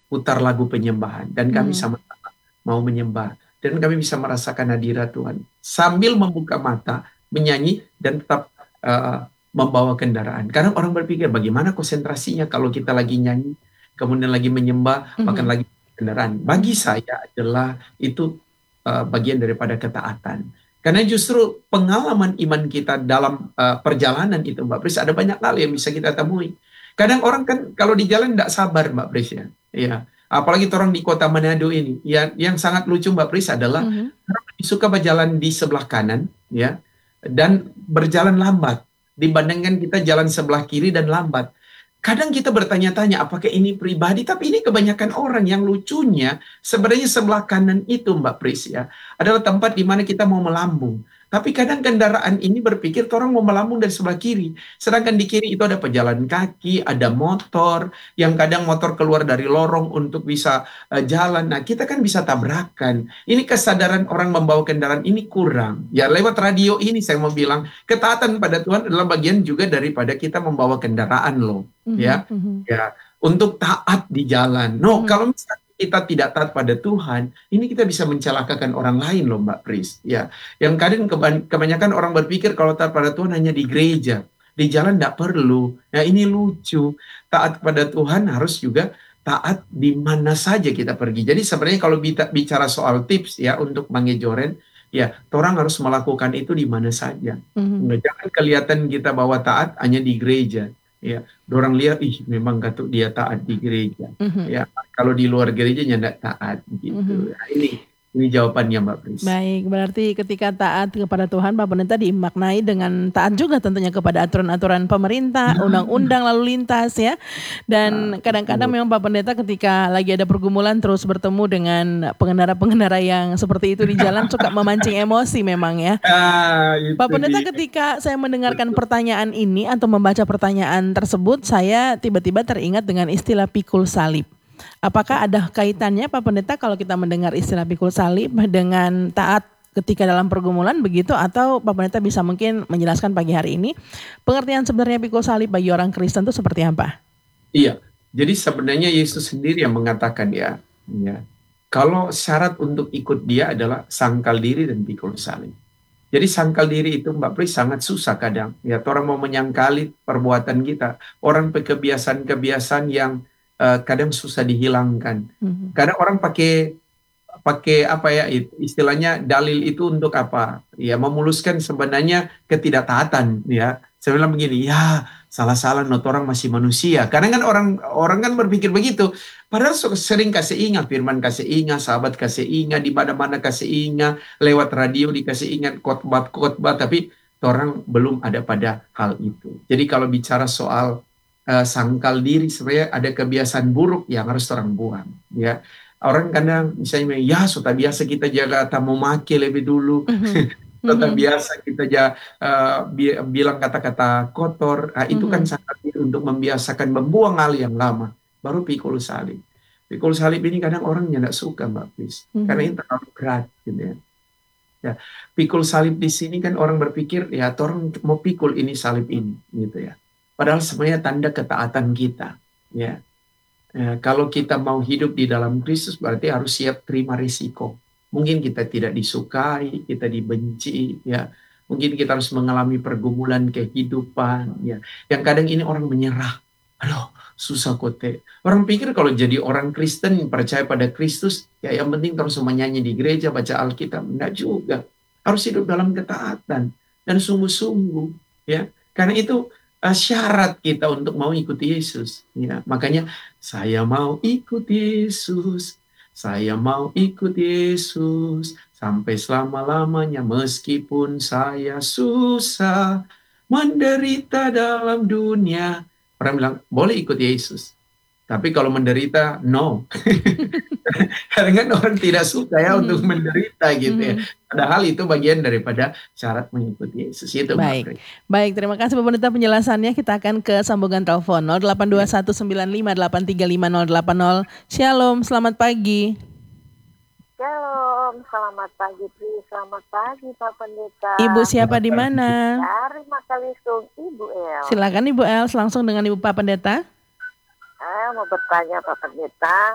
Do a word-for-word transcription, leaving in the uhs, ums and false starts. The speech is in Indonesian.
putar lagu penyembahan dan kami Mhm. sama-sama mau menyembah dan kami bisa merasakan hadirat Tuhan sambil membuka mata, menyanyi dan tetap uh, membawa kendaraan. Kadang orang berpikir bagaimana konsentrasinya kalau kita lagi nyanyi, kemudian lagi menyembah, bahkan Mhm. lagi kendaraan. Bagi saya adalah itu uh, bagian daripada ketaatan. Karena justru pengalaman iman kita dalam uh, perjalanan itu, Mbak Pris, ada banyak hal yang bisa kita temui. Kadang orang kan kalau di jalan tidak sabar, Mbak Pris ya. Iya. Apalagi orang di kota Manado ini, ya, yang sangat lucu Mbak Pris adalah Mhm. orang lebih suka berjalan di sebelah kanan, ya, dan berjalan lambat dibandingkan kita jalan sebelah kiri dan lambat. Kadang kita bertanya-tanya apakah ini pribadi, tapi ini kebanyakan orang. Yang lucunya sebenarnya sebelah kanan itu Mbak Pris ya adalah tempat di mana kita mau melambung. Tapi kadang kendaraan ini berpikir orang mau melambung dari sebelah kiri. Sedangkan di kiri itu ada pejalan kaki, ada motor, yang kadang motor keluar dari lorong untuk bisa uh, jalan. Nah, kita kan bisa tabrakan. Ini kesadaran orang membawa kendaraan ini kurang. Ya, lewat radio ini saya mau bilang, ketaatan pada Tuhan adalah bagian juga daripada kita membawa kendaraan loh. Mhm. Ya, Mhm. ya, untuk taat di jalan. No, Mhm. kalau misalnya kita tidak taat pada Tuhan, ini kita bisa mencelakakan orang lain loh Mbak Pris. Ya, yang kadang kebanyakan orang berpikir kalau taat pada Tuhan hanya di gereja, di jalan tidak perlu. Ya, ini lucu. Taat pada Tuhan harus juga taat di mana saja kita pergi. Jadi sebenarnya kalau bicara soal tips ya untuk mengejoren, ya, orang harus melakukan itu di mana saja. Mhm. Jangan kelihatan kita bahwa taat hanya di gereja. Ya, orang lihat, ih memang katuk dia taat di gereja. Mhm. Ya, kalau di luar gerejanya tidak taat Mhm. gitu. Nah, ini ini jawabannya Mbak Pris. Baik, berarti ketika taat kepada Tuhan, Pak Pendeta dimaknai dengan taat juga tentunya kepada aturan-aturan pemerintah, undang-undang lalu lintas ya. Nah, Dan kadang-kadang betul. memang Pak Pendeta ketika lagi ada pergumulan terus bertemu dengan pengendara-pengendara yang seperti itu di jalan suka memancing emosi memang ya. Ah, Pak itu Pendeta, dia. ketika saya mendengarkan Betul. pertanyaan ini atau membaca pertanyaan tersebut, saya tiba-tiba teringat dengan istilah pikul salib. Apakah ada kaitannya Pak Pendeta kalau kita mendengar istilah pikul salib dengan taat ketika dalam pergumulan begitu, atau Pak Pendeta bisa mungkin menjelaskan pagi hari ini pengertian sebenarnya pikul salib bagi orang Kristen itu seperti apa? Iya, jadi sebenarnya Yesus sendiri yang mengatakan ya, ya, kalau syarat untuk ikut dia adalah sangkal diri dan pikul salib. Jadi sangkal diri itu Mbak Pris sangat susah kadang. Ya, orang mau menyangkali perbuatan kita. Orang kebiasaan-kebiasaan yang uh, kadang susah dihilangkan. Mhm. Kadang orang pakai pakai apa ya istilahnya dalil itu untuk apa? Ya memuluskan sebenarnya ketidaktaatan ya. Saya bilang begini, ya salah-salah not orang masih manusia. Karena kan orang orang kan berpikir begitu. Padahal sering kasih ingat firman kasih ingat, sahabat kasih ingat, di mana-mana kasih ingat, lewat radio dikasih ingat khotbah-khotbah, tapi orang belum ada pada hal itu. Jadi kalau bicara soal uh, sangkal diri, sebenarnya ada kebiasaan buruk yang harus orang buang ya. Orang kadang misalnya ya sudah biasa kita jaga tamu make lebih dulu. Mhm. Sudah Mhm. biasa kita ja, uh, bi- bilang kata-kata kotor. Nah, itu kan Mhm. sangat untuk membiasakan membuang hal yang lama. Baru pikul salib. Pikul salib ini kadang orang tidak suka Mbak Pris. Karena Mhm. ini terlalu berat gitu ya. Ya, pikul salib di sini kan orang berpikir ya orang mau pikul ini salib ini gitu ya. Padahal sebenarnya tanda ketaatan kita ya. Eh, kalau kita mau hidup di dalam Kristus berarti harus siap terima risiko. Mungkin kita tidak disukai, kita dibenci, ya. Mungkin kita harus mengalami pergumulan kehidupan, ya. Yang kadang ini orang menyerah. Aduh, susah kote. Orang pikir kalau jadi orang Kristen yang percaya pada Kristus, ya yang penting terus menyanyi di gereja, baca Alkitab. Enggak juga. Harus hidup dalam ketaatan dan sungguh-sungguh, ya. Karena itu uh, syarat kita untuk mau ikuti Yesus, ya. Makanya saya mau ikut Yesus, saya mau ikut Yesus, sampai selama-lamanya meskipun saya susah, menderita dalam dunia. Orang bilang, boleh ikut Yesus. Tapi kalau menderita, no. Karena kan orang tidak suka ya untuk Mhm. menderita gitu ya. Mhm. Padahal itu bagian daripada syarat mengikuti Yesus. Itu Mbak Baik, Pri. baik, terima kasih Pak Pendeta penjelasannya. Kita akan ke sambungan telepon nol delapan dua Ya. satu sembilan lima delapan tiga lima nol delapan nol. Shalom, selamat pagi. Shalom, selamat pagi Pri, selamat pagi Pak Pendeta. Ibu siapa di mana? Dari Makalisung, Ibu El. Silakan Ibu Els, langsung dengan Ibu Pak Pendeta. Saya mau bertanya Pak Pendeta.